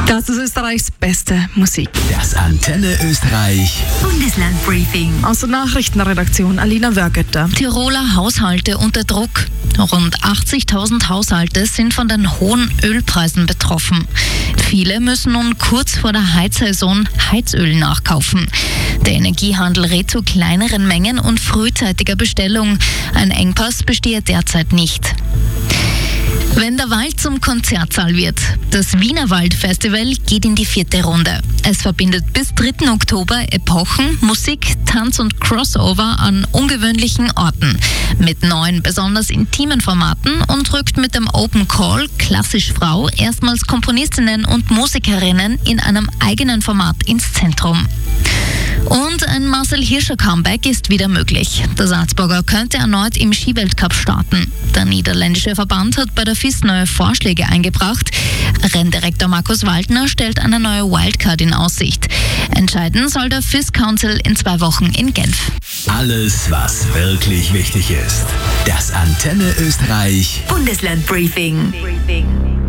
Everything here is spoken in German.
Das ist Österreichs beste Musik. Das Antenne Österreich Bundeslandbriefing. Aus der Nachrichtenredaktion Alina Wörgötter. Tiroler Haushalte unter Druck. Rund 80.000 Haushalte sind von den hohen Ölpreisen betroffen. Viele müssen nun kurz vor der Heizsaison Heizöl nachkaufen. Der Energiehandel rät zu kleineren Mengen und frühzeitiger Bestellung. Ein Engpass bestehe derzeit nicht. Wenn der Wald zum Konzertsaal wird. Das Wiener Waldfestival geht in die 4. Runde. Es verbindet bis 3. Oktober Epochen, Musik, Tanz und Crossover an ungewöhnlichen Orten. Mit neuen, besonders intimen Formaten und rückt mit dem Open Call Klassisch Frau erstmals Komponistinnen und Musikerinnen in einem eigenen Format ins Zentrum. Und ein Marcel Hirscher Comeback ist wieder möglich. Der Salzburger könnte erneut im Skiweltcup starten. Der niederländische Verband hat bei der FIS neue Vorschläge eingebracht. Renndirektor Markus Waldner stellt eine neue Wildcard in Aussicht. Entscheiden soll der FIS Council in 2 Wochen in Genf. Alles, was wirklich wichtig ist. Das Antenne Österreich Bundeslandbriefing.